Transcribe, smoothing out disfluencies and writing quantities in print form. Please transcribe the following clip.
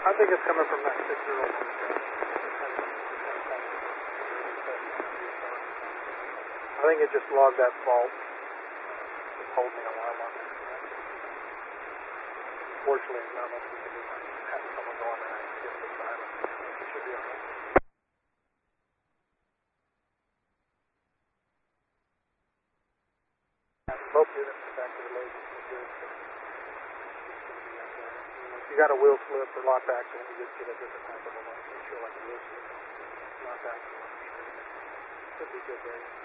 I think it's coming from that 6-year-old. I think it just logged that fault. It told me alarm on it. Fortunately, it's not much we can do. Have someone go on there and get the silent. It should be all right. Both units back to the load. If you got a wheel slip or lock axle, you just get a different type of alarm. Make sure like a wheel slip, lock axle. Should be good there.